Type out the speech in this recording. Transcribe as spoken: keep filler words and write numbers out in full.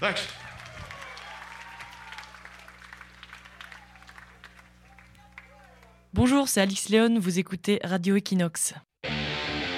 Thanks. Bonjour, c'est Alix Léon, vous écoutez Radio Equinox.